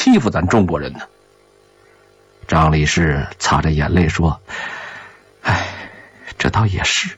欺负咱中国人呢。张理事擦着眼泪说：“哎，这倒也是。”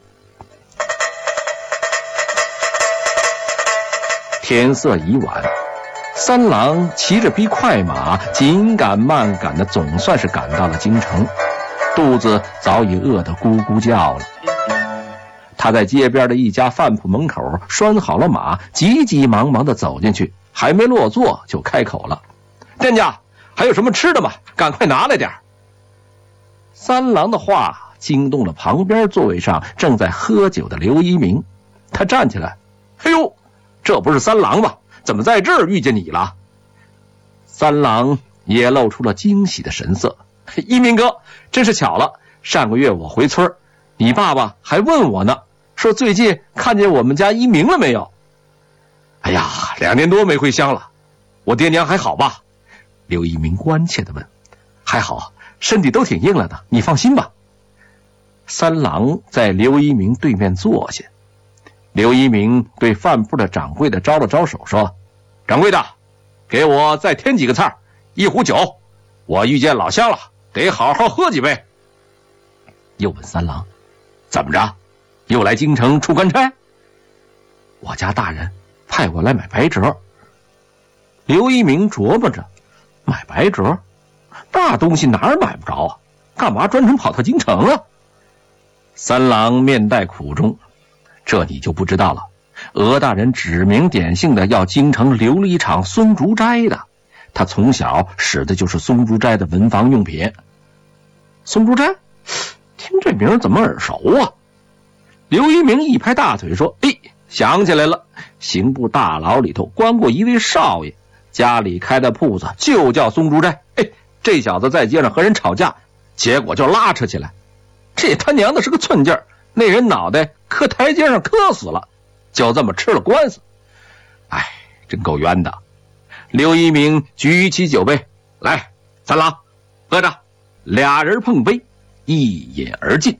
天色已晚，三郎骑着匹快马，紧赶慢赶的，总算是赶到了京城，肚子早已饿得咕咕叫了。他在街边的一家饭铺门口拴好了马，急急忙忙地走进去，还没落座就开口了：“店家，还有什么吃的吗？赶快拿来点。”三郎的话惊动了旁边座位上正在喝酒的刘一鸣，他站起来：“哎呦，这不是三郎吗？怎么在这儿遇见你了？”三郎也露出了惊喜的神色：“一鸣哥，真是巧了，上个月我回村，你爸爸还问我呢，说最近看见我们家一鸣了没有？”“哎呀，2年多没回乡了，我爹娘还好吧？”刘一鸣关切地问。“还好，身体都挺硬了的，你放心吧。”三郎在刘一鸣对面坐下。刘一鸣对饭铺的掌柜的招了招手说：“掌柜的，给我再添几个菜，1壶酒，我遇见老乡了，得好好喝几杯。”又问三郎：“怎么着，又来京城出官差？”“我家大人派我来买白折。”刘一鸣琢磨着，买白折那东西哪儿买不着啊，干嘛专程跑到京城啊？三郎面带苦衷：“这你就不知道了，鹅大人指名点姓的要京城琉璃厂松竹斋的，他从小使的就是松竹斋的文房用品。”“松竹斋，听这名怎么耳熟啊？”刘一鸣一拍大腿说：“哎，想起来了，刑部大牢里头关过一位少爷，家里开的铺子就叫松竹斋。哎，这小子在街上和人吵架，结果就拉扯起来，这他娘的是个寸劲儿，那人脑袋磕台阶上磕死了，就这么吃了官司。哎，真够冤的。”刘一鸣举起酒杯：“来，三郎，喝着。”俩人碰杯，一饮而尽。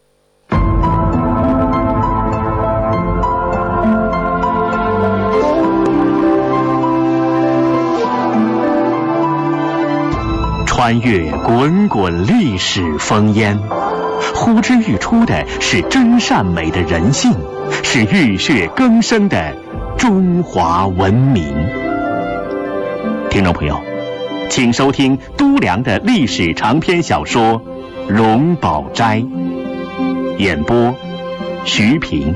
穿越滚滚历史烽烟，呼之欲出的是真善美的人性，是浴血更生的中华文明。听众朋友，请收听都良的历史长篇小说《荣宝斋》，演播徐平。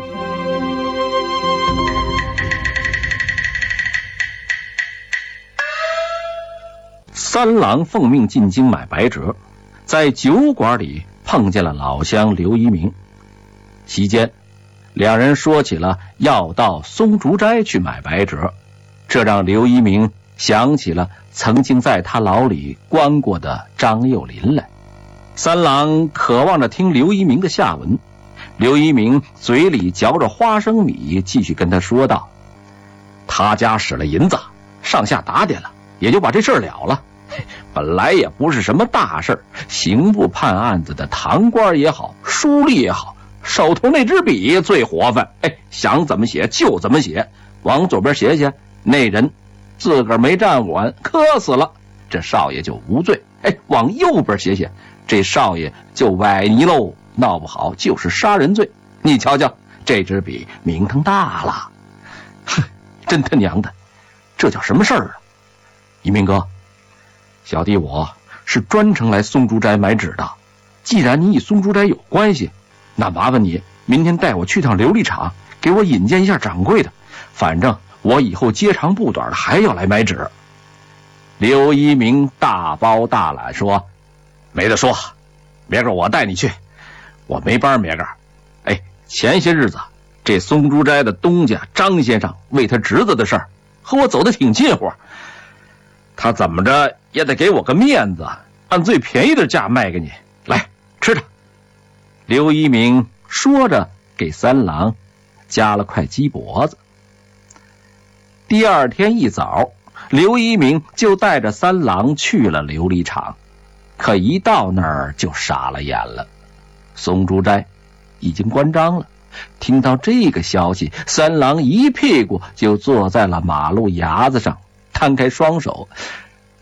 三郎奉命进京买白折，在酒馆里碰见了老乡刘一鸣。席间，两人说起了要到松竹斋去买白折，这让刘一鸣想起了曾经在他牢里关过的张幼林来。三郎渴望着听刘一鸣的下文，刘一鸣嘴里嚼着花生米，继续跟他说道：“他家使了银子，上下打点了，也就把这事儿了了。本来也不是什么大事，刑部判案子的堂官也好，书吏也好，手头那支笔最活泛，想怎么写就怎么写，往左边写写，那人自个儿没站稳磕死了，这少爷就无罪。往右边写写，这少爷就崴泥喽，闹不好就是杀人罪。你瞧瞧，这支笔名堂大了。哼，真他娘的，这叫什么事儿啊？一鸣哥，小弟我是专程来松竹斋买纸的，既然你与松竹斋有关系，那麻烦你明天带我去趟琉璃厂，给我引荐一下掌柜的，反正我以后接长不短的还要来买纸。”刘一鸣大包大揽说：“没得说，明个我带你去，我没班明个。前些日子这松竹斋的东家张先生为他侄子的事儿和我走得挺近乎，他怎么着也得给我个面子，按最便宜的价卖给你，来吃着。”刘一鸣说着给三郎夹了块鸡脖子。第二天一早，刘一鸣就带着三郎去了琉璃厂，可一到那儿就傻了眼了，松竹斋已经关张了。听到这个消息，三郎一屁股就坐在了马路牙子上，摊开双手：“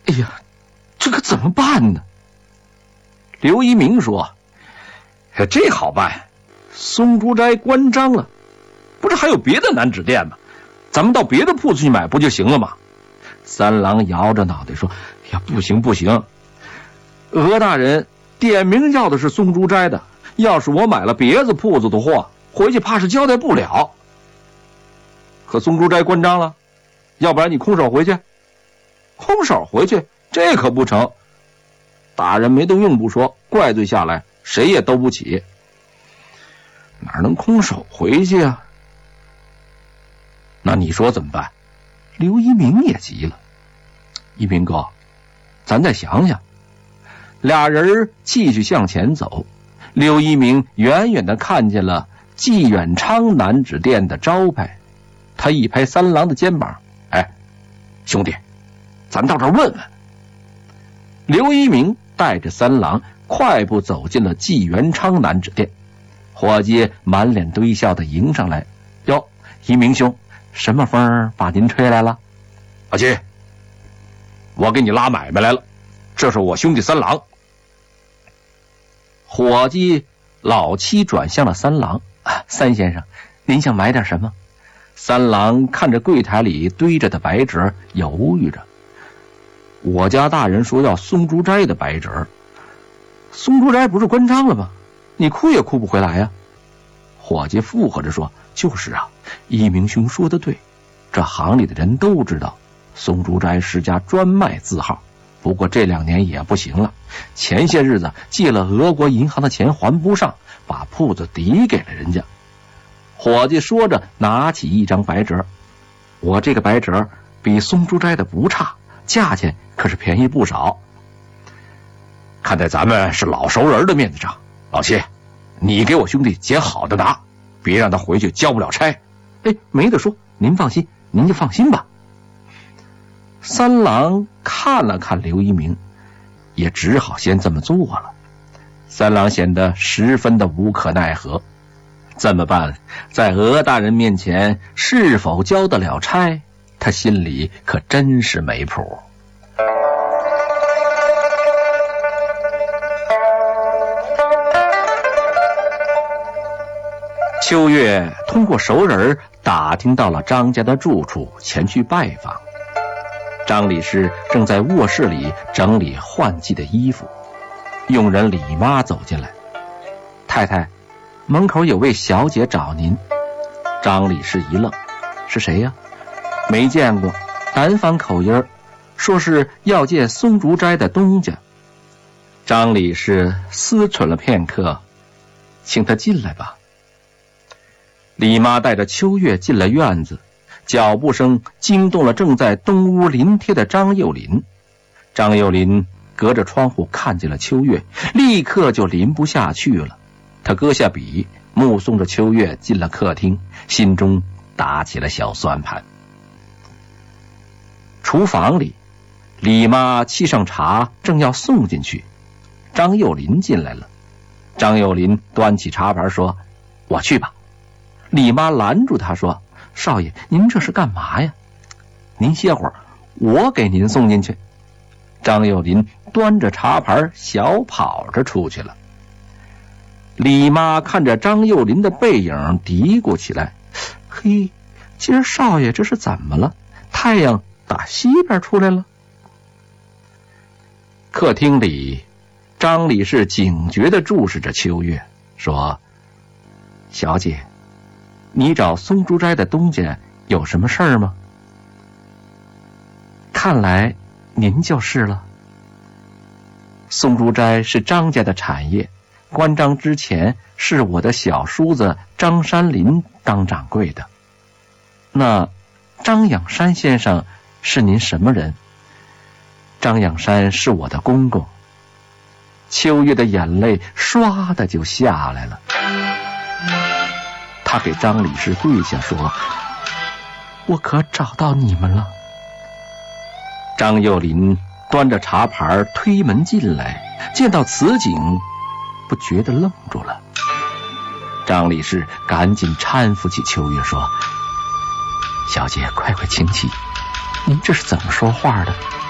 哎呀，这可怎么办呢？刘一鸣说：“这好办，松竹斋关张了，不是还有别的南纸店吗？咱们到别的铺子去买不就行了吗？”三郎摇着脑袋说：“呀，不行不行，额大人点名要的是松竹斋的，要是我买了别的铺子的货，回去怕是交代不了。可松竹斋关张了，要不然你空手回去。空手回去这可不成，大人没动用不说，怪罪下来谁也兜不起。哪能空手回去啊？那你说怎么办？”刘一鸣也急了：“一鸣哥，咱再想想。”俩人继续向前走，刘一鸣远远地看见了纪远昌南纸店的招牌，他一拍三郎的肩膀：“哎，兄弟，咱到这儿问问。”刘一鸣带着三郎快步走进了纪元昌南纸店，伙计满脸堆笑地迎上来：“哟，一鸣兄，什么风把您吹来了？”“阿七，我给你拉买卖来了，这是我兄弟三郎。”伙计老七转向了三郎：“三先生，您想买点什么？”三郎看着柜台里堆着的白纸，犹豫着：“我家大人说要松竹斋的白纸，松竹斋不是关张了吗？你哭也哭不回来呀。”伙计附和着说：“就是啊，一鸣兄说的对，这行里的人都知道松竹斋是家专卖字号，不过这2年也不行了，前些日子借了俄国银行的钱还不上，把铺子抵给了人家。”伙计说着拿起一张白纸：“我这个白纸比松竹斋的不差，价钱可是便宜不少。看在咱们是老熟人的面子上，老七，你给我兄弟捡好的拿，别让他回去交不了差。”“哎，没得说，您放心，您就放心吧。”三郎看了看刘一鸣，也只好先这么做了。三郎显得十分的无可奈何，怎么办？在额大人面前是否交得了差，他心里可真是没谱。秋月通过熟人打听到了张家的住处，前去拜访。张理事正在卧室里整理换季的衣服，佣人李妈走进来：“太太，门口有位小姐找您。”张理事一愣：“是谁呀？”“没见过，南方口音，说是要见松竹斋的东家。”张理事思忖了片刻：“请他进来吧。”李妈带着秋月进了院子，脚步声惊动了正在东屋临帖的张幼林。张幼林隔着窗户看见了秋月，立刻就临不下去了。他搁下笔，目送着秋月进了客厅，心中打起了小算盘。厨房里，李妈沏上茶，正要送进去，张幼林进来了。张幼林端起茶盘说：“我去吧。”李妈拦住他说：“少爷，您这是干嘛呀？您歇会儿，我给您送进去。”张幼林端着茶盘小跑着出去了。李妈看着张幼林的背影嘀咕起来：“嘿，今儿少爷这是怎么了？太阳打西边出来了。”客厅里，张理事警觉地注视着秋月，说：“小姐，你找松竹斋的东家有什么事儿吗？”“看来您就是了。松竹斋是张家的产业，关张之前是我的小叔子张山林当掌柜的。那张养山先生是您什么人？”“张养山是我的公公。”秋月的眼泪唰的就下来了。他给张理事跪下说：“我可找到你们了。”张幼林端着茶盘推门进来，见到此景，不觉得愣住了。张理事赶紧搀扶起秋月说：“小姐，快快请起，您这是怎么说话的？